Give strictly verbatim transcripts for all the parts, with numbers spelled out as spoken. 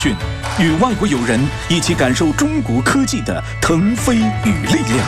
讯，与外国友人一起感受中国科技的腾飞与力量。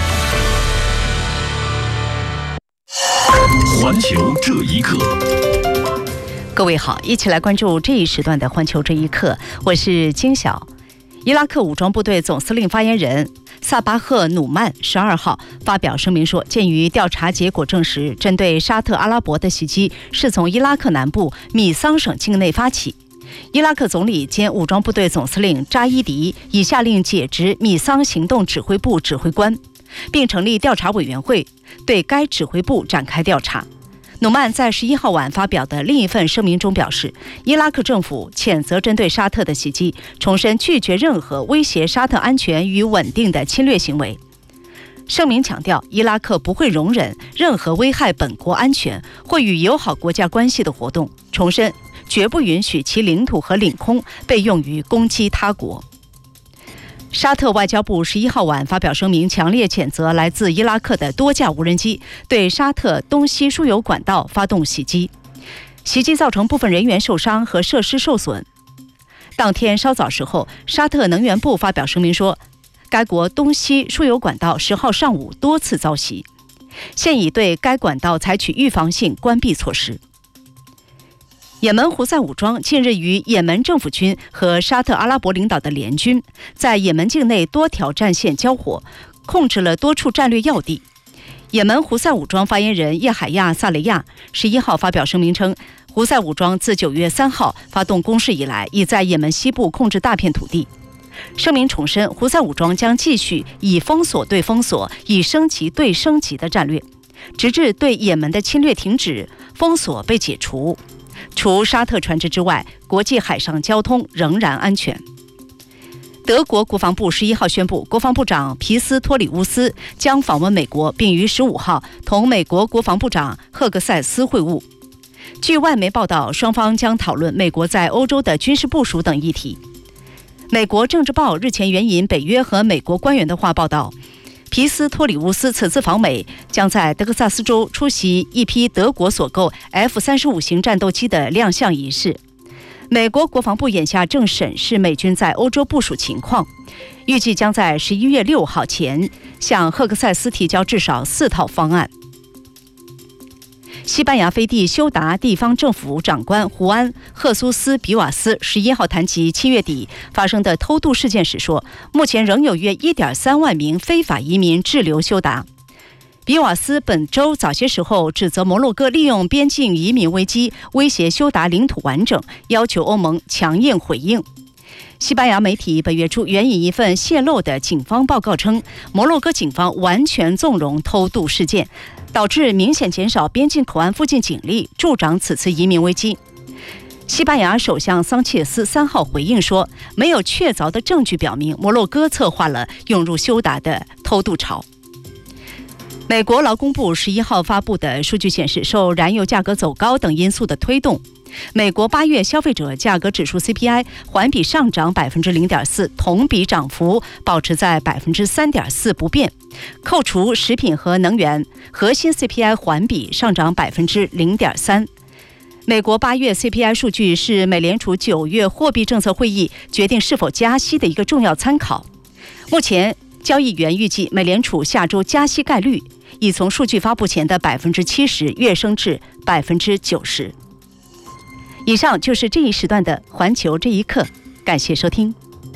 环球这一刻， 各位好，一起来关注这一时段的环球这一刻，我是金晓。伊拉克武装部队总司令发言人萨巴赫努曼十二号发表声明说，鉴于调查结果证实，针对沙特阿拉伯的袭击是从伊拉克南部米桑省境内发起。伊拉克总理兼武装部队总司令扎伊迪已下令解职米桑行动指挥部指挥官，并成立调查委员会对该指挥部展开调查。努曼在十一号晚发表的另一份声明中表示，伊拉克政府谴责针对沙特的袭击，重申拒绝任何威胁沙特安全与稳定的侵略行为。声明强调，伊拉克不会容忍任何危害本国安全或与友好国家关系的活动，重申绝不允许其领土和领空被用于攻击他国。沙特外交部十一号晚发表声明，强烈谴责来自伊拉克的多架无人机对沙特东西输油管道发动袭击，袭击造成部分人员受伤和设施受损。当天稍早时候，沙特能源部发表声明说，该国东西输油管道十号上午多次遭袭，现已对该管道采取预防性关闭措施。也门胡塞武装近日与也门政府军和沙特阿拉伯领导的联军在也门境内多条战线交火，控制了多处战略要地。也门胡塞武装发言人叶海亚·萨雷亚十一号发表声明称，胡塞武装自九月三号发动攻势以来，已在也门西部控制大片土地。声明重申，胡塞武装将继续以封锁对封锁、以升级对升级的战略，直至对也门的侵略停止、封锁被解除。除沙特船只之外，国际海上交通仍然安全。德国国防部十一号宣布，国防部长皮斯托里乌斯将访问美国，并于十五号同美国国防部长赫克塞斯会晤。据外媒报道，双方将讨论美国在欧洲的军事部署等议题。美国政治报日前援引北约和美国官员的话报道，皮斯托里乌斯此次访美将在德克萨斯州出席一批德国所购 F 三十五 型战斗机的亮相仪式。美国国防部眼下正审视美军在欧洲部署情况，预计将在十一月六号前向赫克塞斯提交至少四套方案。西班牙飞地休达地方政府长官胡安·赫苏斯·比瓦斯十一号谈及七月底发生的偷渡事件时说，目前仍有约 一点三万名非法移民滞留休达。比瓦斯本周早些时候指责摩洛哥利用边境移民危机威胁休达领土完整，要求欧盟强硬回应。西班牙媒体本月初援引一份泄露的警方报告称，摩洛哥警方完全纵容偷渡事件，导致明显减少边境口岸附近警力，助长此次移民危机。西班牙首相桑切斯三号回应说，没有确凿的证据表明摩洛哥策划了涌入休达的偷渡潮。美国劳工部十一号发布的数据显示，受燃油价格走高等因素的推动，美国八月消费者价格指数 C P I 环比上涨 百分之零点四， 同比涨幅保持在 百分之三点四 不变。扣除食品和能源，核心 C P I 环比上涨 百分之零点三。美国八月 C P I 数据是美联储九月货币政策会议决定是否加息的一个重要参考。目前交易员预计美联储下周加息概率已从数据发布前的 百分之七十 跃升至 百分之九十。以上就是这一时段的环球这一刻，感谢收听。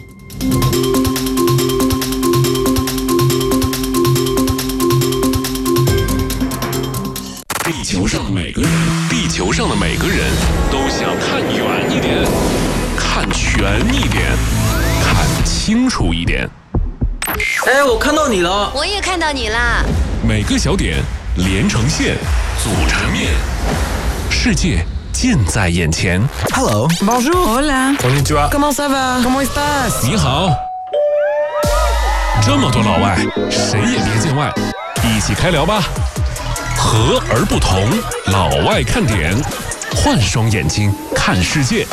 地球上每个人，地球上的每个人都想看远一点，看全一点，看清楚一点。 哎，我看到你了， 我也看到你啦。 每个小点连成线，组成面，世界近在眼前。 Hello, bonjour, hola, konnichiwa, comment ça va, comment estás？ 你好。这么多老外，谁也别见外，一起开聊吧。和而不同，老外看点，换双眼睛看世界。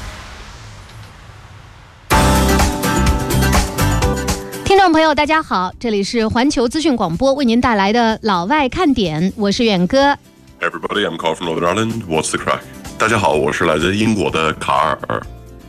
听众朋友大家好，这里是环球资讯广播为您带来的老外看点，我是远哥。 Everybody, I'm Carl from Northern Ireland. What's the crack? 大家好，我是来自英国的卡尔。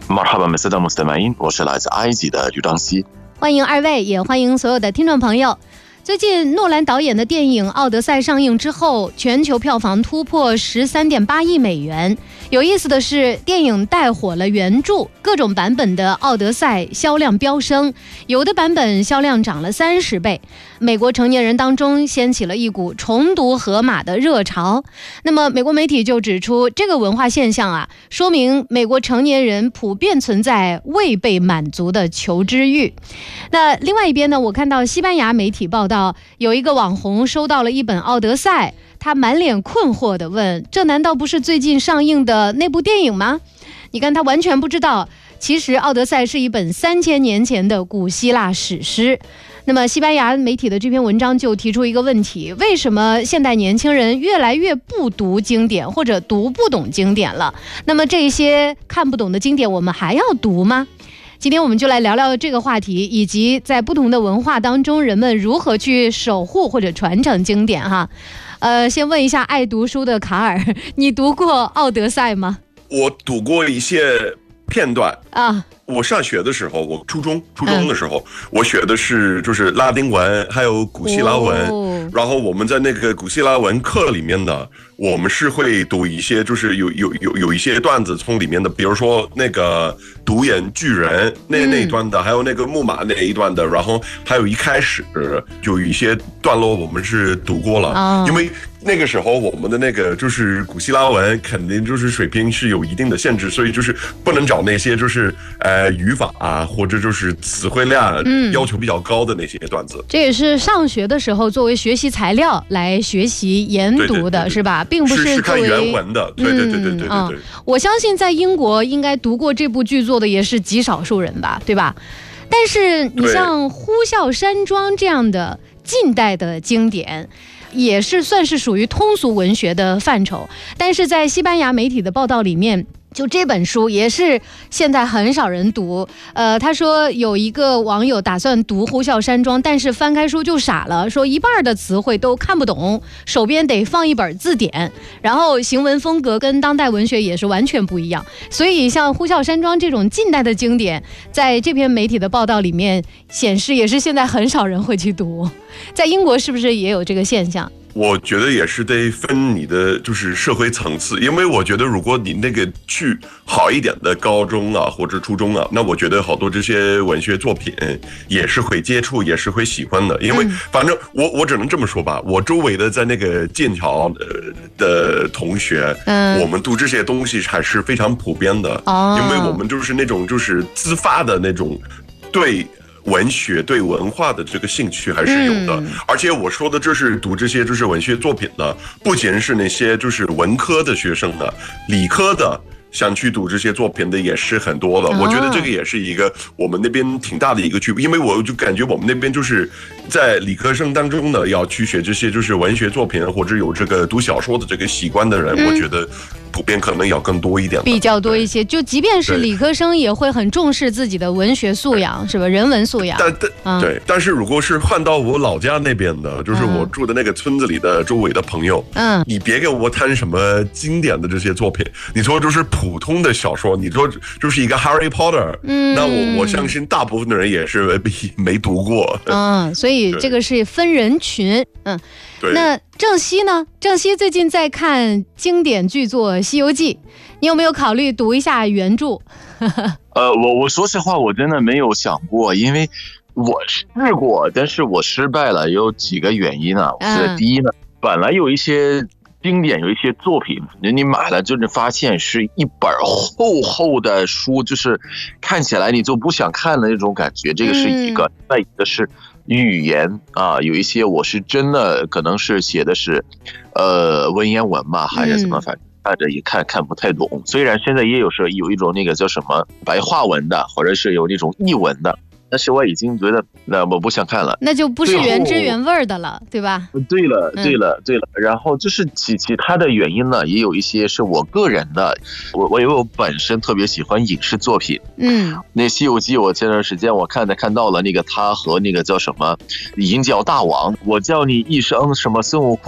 مرحبا بالسادة المستمعين，我是来自埃及的刘章熙。 欢迎二位，也欢迎所有的听众朋友。最近诺兰导演的电影《奥德赛》上映之后，全球票房突破十三点八亿美元。有意思的是，电影带火了原著，各种版本的《奥德赛》销量飙升，有的版本销量涨了三十倍。美国成年人当中掀起了一股重读荷马的热潮。那么，美国媒体就指出，这个文化现象啊，说明美国成年人普遍存在未被满足的求知欲。那另外一边呢，我看到西班牙媒体报道，有一个网红收到了一本《奥德赛》，他满脸困惑地问：“这难道不是最近上映的那部电影吗？”你看，他完全不知道，其实《奥德赛》是一本三千年前的古希腊史诗。那么，西班牙媒体的这篇文章就提出一个问题：为什么现代年轻人越来越不读经典，或者读不懂经典了？那么，这些看不懂的经典，我们还要读吗？今天我们就来聊聊这个话题，以及在不同的文化当中，人们如何去守护或者传承经典哈。呃，先问一下爱读书的卡尔，你读过《奥德赛》吗？ 我读过一些片段啊。 我上学的时候，我初中初中的时候，嗯、我学的是就是拉丁文，还有古希腊文。哦、然后我们在那个古希腊文课里面呢，我们是会读一些，就是有有有有一些段子从里面的，比如说那个独眼巨人那那一段的，嗯、还有那个木马那一段的，然后还有一开始就有一些段落我们是读过了，哦、因为那个时候我们的那个就是古希腊文肯定就是水平是有一定的限制，所以就是不能找那些就是呃。呃，语法啊，或者就是词汇量要求比较高的那些段子，嗯、 这也是上学的时候作为学习材料来学习研读的，对对对对是吧？并不是是看原文的。对对对对对对对、嗯嗯。 我相信在英国应该读过这部剧作的也是极少数人吧，对吧？但是你像《呼啸山庄》这样的近代的经典，也是算是属于通俗文学的范畴，但是在西班牙媒体的报道里面。就这本书也是现在很少人读，呃，他说有一个网友打算读《呼啸山庄》，但是翻开书就傻了，说一半的词汇都看不懂，手边得放一本字典，然后行文风格跟当代文学也是完全不一样。所以像《呼啸山庄》这种近代的经典，在这篇媒体的报道里面显示，也是现在很少人会去读。在英国是不是也有这个现象？ 我觉得也是得分你的就是社会层次，因为我觉得如果你那个去好一点的高中啊或者初中啊，那我觉得好多这些文学作品也是会接触，也是会喜欢的。因为反正我我只能这么说吧，我周围的在那个剑桥的同学，嗯，我们读这些东西还是非常普遍的，哦，因为我们就是那种就是自发的那种对。文学对文化的这个兴趣还是有的，嗯、而且我说的就是读这些就是文学作品的，不仅是那些就是文科的学生的，理科的想去读这些作品的也是很多的。哦、我觉得这个也是一个我们那边挺大的一个区别，因为我就感觉我们那边就是在理科生当中呢，要去学这些就是文学作品或者有这个读小说的这个习惯的人，嗯、我觉得。普遍可能要更多一点， 比较多一些。就即便是理科生，也会很重视自己的文学素养，是吧？人文素养。 但但、嗯、对，但是如果是换到我老家那边的，就是我住的那个村子里的周围的朋友，嗯，你别给我谈什么经典的这些作品，你说就是普通的小说，你说就是一个 Harry Potter，嗯，那我我相信大部分的人也是没读过。 嗯，所以这个是分人群，嗯。那郑熙呢？郑熙最近在看经典巨作《西游记》，你有没有考虑读一下原著？ 呃，我我说实话，我真的没有想过，因为我试过，但是我失败了，有几个原因啊。是第一呢，本来有一些经典，有一些作品，你买了就是发现是一本厚厚的书，就是看起来你就不想看的那种感觉，这个是一个。再、嗯、一个是。语言啊，有一些我是真的可能是写的是，呃，文言文嘛，还是怎么，反正看着也看看不太懂。虽然现在也有是有一种那个叫什么白话文的，或者是有那种译文的，但是我已经觉得那我不想看了， 那就不是原汁原味的了，对吧？ 对了，对了，对了。然后就是其其他的原因呢，也有一些是我个人的，我我因为我本身特别喜欢影视作品，嗯，那《西游记》我前段时间我看的看到了那个他和那个叫什么银角大王，我叫你一声什么孙悟空。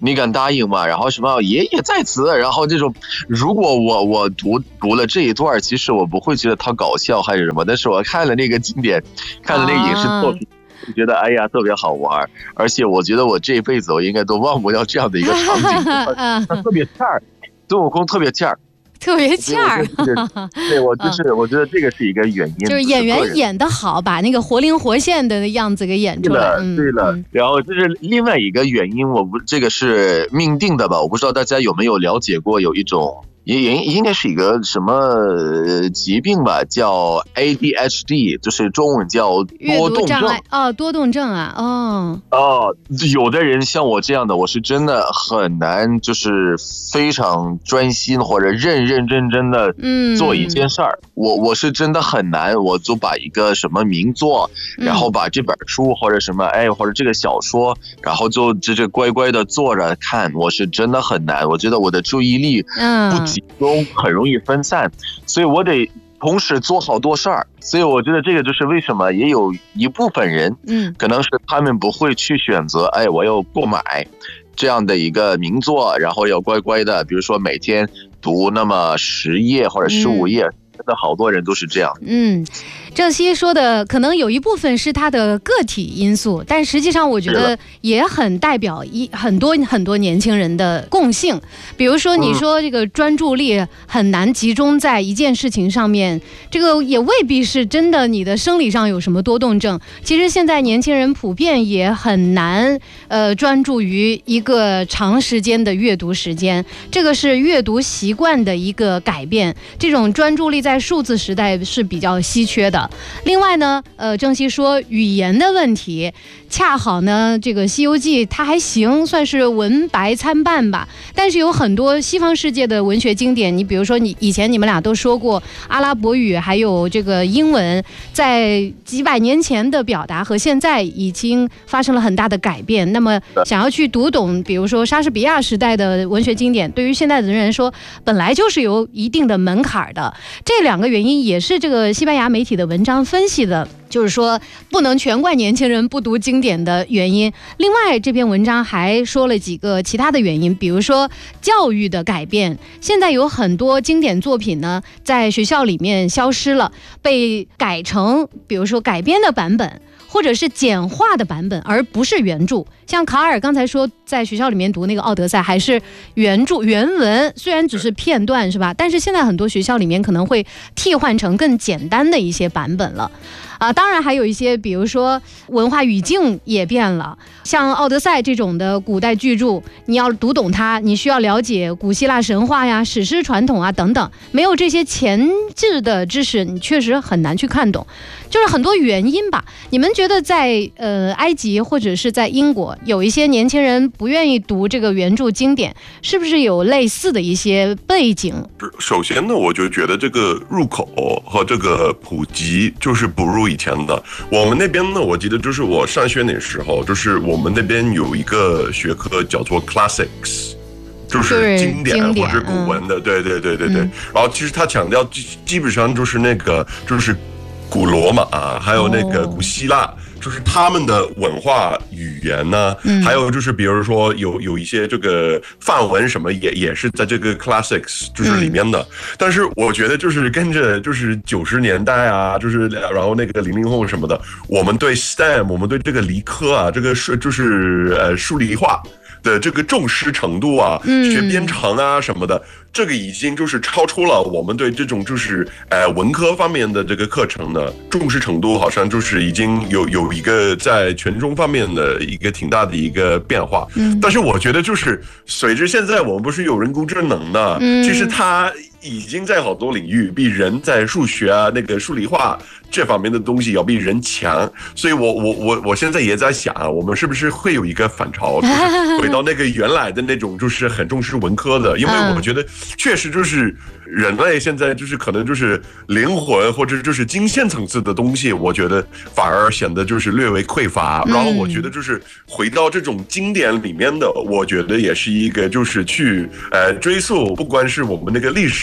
你敢答应吗？然后什么爷爷在此，然后这种，如果我我读读了这一段，其实我不会觉得它搞笑还是什么，但是我看了那个经典，看了那个影视作品，就觉得哎呀特别好玩，而且我觉得我这辈子我应该都忘不掉这样的一个场景，它特别欠儿，孙悟空特别欠儿。 特别欠儿， 对，我就是、嗯、我觉得这个是一个原因， 就是演员演得好，把那个活灵活现的样子给演出来。 对了，嗯、然后就是另外一个原因，我不这个是命定的吧？我不知道大家有没有了解过，有一种。也也应该是一个什么疾病吧，叫 A D H D， 就是中文叫多动症。 哦，多动症啊，哦。 哦，有的人像我这样的，我是真的很难，就是非常专心或者认认真真的做一件事儿。嗯、我我是真的很难，我就把一个什么名作，然后把这本书或者什么哎或者这个小说，然后就这这乖乖的坐着看，我是真的很难。我觉得我的注意力不。集中很容易分散，所以我得同时做好多事儿。所以我觉得这个就是为什么也有一部分人，嗯，可能是他们不会去选择，哎，我要购买这样的一个名作，然后要乖乖的，比如说每天读那么十页或者十五页。嗯真的好多人都是这样。 嗯，郑希说的可能有一部分是他的个体因素，但实际上我觉得也很代表一很多很多年轻人的共性。比如说你说这个专注力很难集中在一件事情上面，这个也未必是真的你的生理上有什么多动症。其实现在年轻人普遍也很难呃专注于一个长时间的阅读时间，这个是阅读习惯的一个改变。这种专注力在数字时代是比较稀缺的。另外呢，呃，郑希说语言的问题，恰好呢，这个《西游记》它还行，算是文白参半吧。但是有很多西方世界的文学经典，你比如说你以前你们俩都说过阿拉伯语还有这个英文，在几百年前的表达和现在已经发生了很大的改变。那么想要去读懂，比如说莎士比亚时代的文学经典，对于现在的人来说，本来就是有一定的门槛的。这两个原因也是这个西班牙媒体的文章分析的，就是说不能全怪年轻人不读经典的原因。另外这篇文章还说了几个其他的原因，比如说教育的改变，现在有很多经典作品呢在学校里面消失了，被改成比如说改编的版本或者是简化的版本，而不是原著。像卡尔刚才说在学校里面读那个《奥德赛》还是原著原文，虽然只是片段是吧，但是现在很多学校里面可能会替换成更简单的一些版本了啊。当然还有一些比如说文化语境也变了，像《奥德赛》这种的古代巨著，你要读懂它，你需要了解古希腊神话呀、史诗传统啊等等，没有这些前置的知识，你确实很难去看懂，就是很多原因吧。你们觉得在呃埃及或者是在英国，有一些年轻人不愿意读这个原著经典，是不是有类似的一些背景？ 首先呢，我就觉得这个入口和这个普及就是不如以前的。我们那边呢，我记得就是我上学那时候，就是我们那边有一个学科叫做 Classics。就是经典或者古文的，嗯、对对对对对。嗯、然后其实他强调基基本上就是那个就是古罗马、啊，还有那个古希腊。哦，就是他们的文化语言呢、嗯，还有就是比如说有有一些这个范文什么也也是在这个 classics 就是里面的、嗯，但是我觉得就是跟着就是九十年代啊，就是然后那个零零后什么的，我们对 S T E M 我们对这个理科啊，这个是就是呃数理化的这个重视程度啊，学编程啊什么的。嗯，这个已经就是超出了我们对这种就是呃文科方面的这个课程的重视程度，好像就是已经有有一个在权重方面的一个挺大的一个变化。嗯，但是我觉得就是随着现在我们不是有人工智能的，嗯，其实它已经在好多领域比人在数学啊那个数理化这方面的东西要比人强，所以我我我我现在也在想，我们是不是会有一个反潮，就是回到那个原来的那种就是很重视文科的，因为我觉得确实就是人类现在就是可能就是灵魂或者就是精神层次的东西，我觉得反而显得就是略微匮乏。然后我觉得就是回到这种经典里面的，我觉得也是一个就是去呃追溯，不管是我们那个历史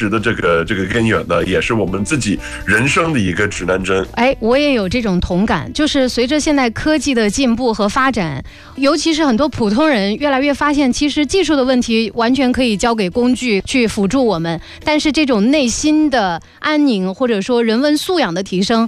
的这个这个根源的，也是我们自己人生的一个指南针。 哎，我也有这种同感，就是随着现在科技的进步和发展，尤其是很多普通人越来越发现，其实技术的问题完全可以交给工具去辅助我们，但是这种内心的安宁或者说人文素养的提升，